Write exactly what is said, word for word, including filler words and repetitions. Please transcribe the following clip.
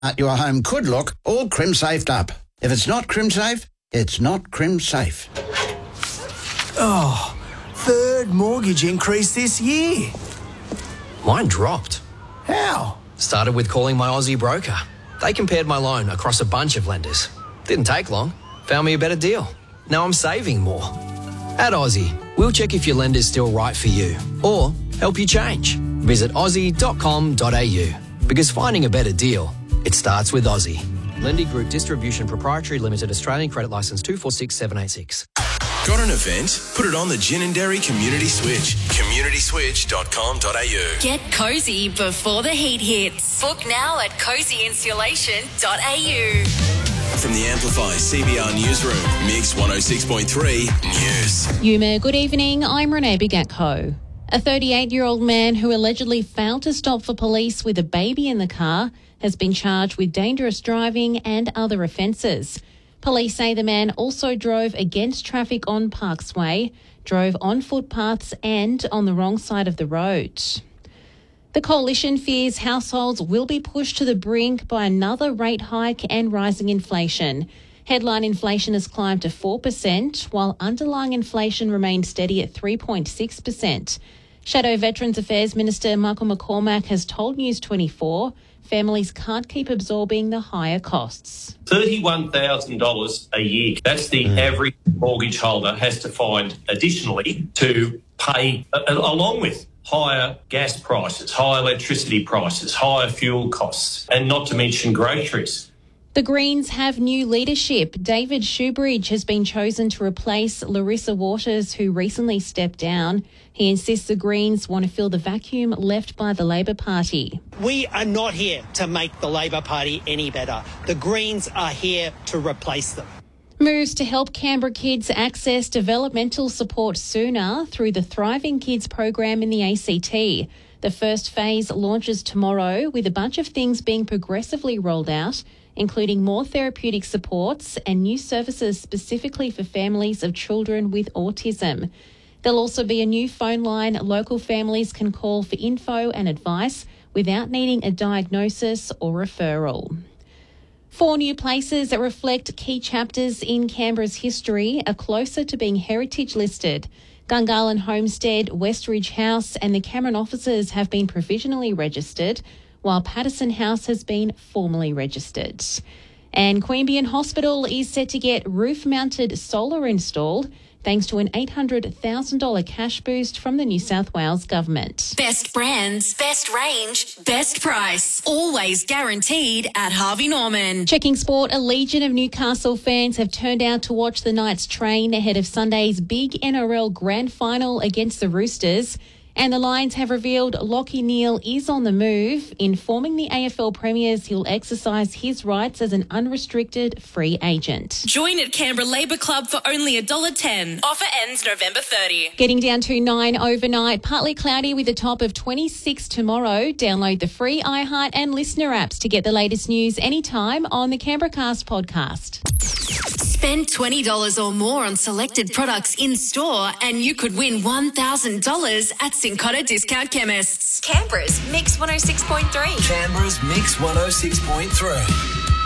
Uh, your home could look all crim-safed up. If it's not crim-safe, it's not crim-safe. Oh, third mortgage increase this year. Mine dropped. How? Started with calling my Aussie broker. They compared my loan across a bunch of lenders. Didn't take long. Found me a better deal. Now I'm saving more. At Aussie, we'll check if your lender's still right for you or help you change. Visit aussie dot com dot a u because finding a better deal, it starts with Aussie. Lendy Group Distribution Proprietary Limited, Australian Credit Licence two four six seven eight six. Got an event? Put it on the Ginninderry Community Switch. community switch dot com dot a u. Get cosy before the heat hits. Book now at cozy insulation dot a u. From the Amplify C B R Newsroom, Mix one oh six point three News. Yuma, good evening. I'm Renee Bigatko. A thirty-eight-year-old man who allegedly failed to stop for police with a baby in the car has been charged with dangerous driving and other offences. Police say the man also drove against traffic on Parks Way, drove on footpaths and on the wrong side of the road. The Coalition fears households will be pushed to the brink by another rate hike and rising inflation. Headline inflation has climbed to four percent, while underlying inflation remains steady at three point six percent. Shadow Veterans Affairs Minister Michael McCormack has told News twenty-four families can't keep absorbing the higher costs. thirty-one thousand dollars a year. That's the mm. average mortgage holder has to find additionally to pay, uh, along with higher gas prices, higher electricity prices, higher fuel costs, and not to mention groceries. The Greens have new leadership. David Shoebridge has been chosen to replace Larissa Waters, who recently stepped down. He insists the Greens want to fill the vacuum left by the Labor Party. We are not here to make the Labor Party any better. The Greens are here to replace them. Moves to help Canberra kids access developmental support sooner through the Thriving Kids program in the A C T. The first phase launches tomorrow, with a bunch of things being progressively rolled out, including more therapeutic supports and new services specifically for families of children with autism. There'll also be a new phone line local families can call for info and advice without needing a diagnosis or referral. Four new places that reflect key chapters in Canberra's history are closer to being heritage listed. Gungahlin Homestead, Westridge House and the Cameron offices have been provisionally registered, while Patterson House has been formally registered. And Queanbeyan Hospital is set to get roof-mounted solar installed thanks to an eight hundred thousand dollars cash boost from the New South Wales Government. Best brands, best range, best price. Always guaranteed at Harvey Norman. Checking sport, a legion of Newcastle fans have turned out to watch the Knights train ahead of Sunday's big N R L Grand Final against the Roosters. And the Lions have revealed Lachie Neale is on the move, informing the A F L Premiers he'll exercise his rights as an unrestricted free agent. Join at Canberra Labour Club for only one dollar ten. Offer ends November thirtieth. Getting down to nine overnight, partly cloudy with a top of twenty-six tomorrow. Download the free iHeart and Listener apps to get the latest news anytime on the Canberra Cast podcast. Spend twenty dollars or more on selected products in-store and you could win one thousand dollars at Cincotta Discount Chemists. Canberra's Mix one oh six point three. Canberra's Mix one oh six point three.